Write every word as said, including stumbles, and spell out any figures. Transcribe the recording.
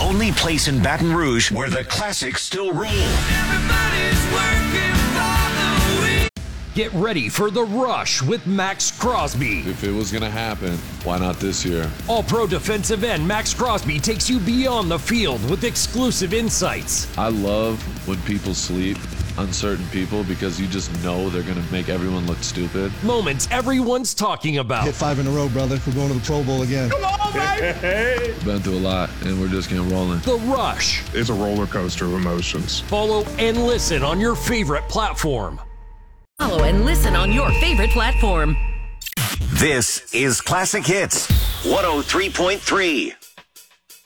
only place in Baton Rouge where the classics still rule. Everybody's working for the week. Get ready for The Rush with Max Crosby. If it was going to happen, why not this year? All-pro defensive end Max Crosby takes you beyond the field with exclusive insights. I love when people sleep on certain people because you just know they're going to make everyone look stupid. Moments everyone's talking about. Hit five in a row, brother. We're going to the Pro Bowl again. Come on, baby. Been through a lot, and we're just getting rolling. The Rush. It's a roller coaster of emotions. Follow and listen on your favorite platform. Follow and listen on your favorite platform. This is Classic Hits one oh three point three.